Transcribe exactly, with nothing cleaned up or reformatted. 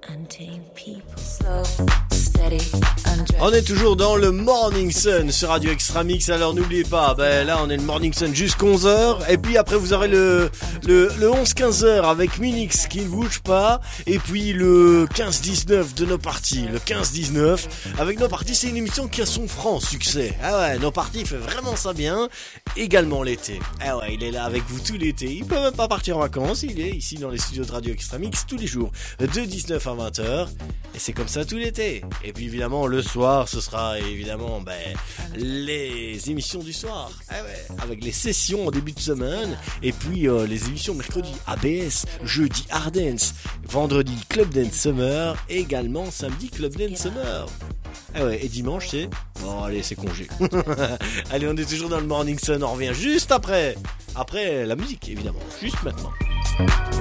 On est toujours dans le Morning Sun sur Radio Extra Mix. Alors n'oubliez pas, ben là on est le Morning Sun jusqu'à onze heures. Et puis après vous aurez le, le, le onze quinze heures avec Minix qui ne bouge pas. Et puis le quinze dix-neuf de nos parties. Le quinze dix-neuf avec nos parties, c'est une émission qui a son franc succès. Ah ouais, nos parties fait vraiment ça bien. Également l'été. Ah ouais, il est là avec vous tout l'été. Il peut même pas partir en vacances. Il est ici dans les studios de Radio Extra Mix tous les jours de dix-neuf à vingt heures. Et c'est comme ça tout l'été. Et puis évidemment le soir, ce sera évidemment ben, les émissions du soir. Ah ouais, avec les sessions en début de semaine. Et puis euh, les émissions mercredi A B S, jeudi Hard Dance, vendredi Club Dance Summer, et également samedi Club Dance Summer. Ah ouais, et dimanche c'est... Bon allez, c'est congé. Allez, on est toujours dans le Morning Sun, on revient juste après. Après la musique évidemment, juste maintenant.